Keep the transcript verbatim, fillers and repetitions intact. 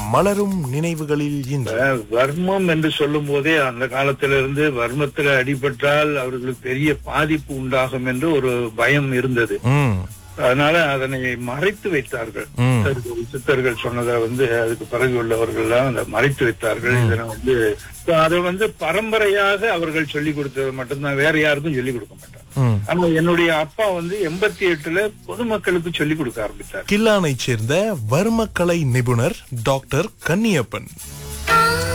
மலரும் நினைவுகளில் இன்று. வர்மம் என்று சொல்லும் போதே அந்த காலத்திலிருந்து வர்மத்தில் அடிபட்டால் அவர்களுக்கு பெரிய பாதிப்பு உண்டாகும் என்று ஒரு பயம் இருந்தது. ம், அதனால அதனை மறைத்து வைத்தார்கள். ம். சித்தர்கள் சித்தர்கள் சொன்னதை வந்து அதுக்கு பிறகு உள்ளவர்கள் எல்லாம் அதை மறைத்து வைத்தார்கள். இதனை வந்து அதை வந்து பரம்பரையாக அவர்கள் சொல்லிக் கொடுத்தது மட்டும்தான், வேற யாருக்கும் சொல்லிக் கொடுக்க மாட்டாங்க. ம். ஆனா என்னுடைய அப்பா வந்து எண்பத்தி எட்டுல பொதுமக்களுக்கு சொல்லிக் கொடுக்க ஆரம்பித்தார். கில்லானைச் சேர்ந்த வர்மக்கலை நிபுணர் டாக்டர் கன்னியப்பன்.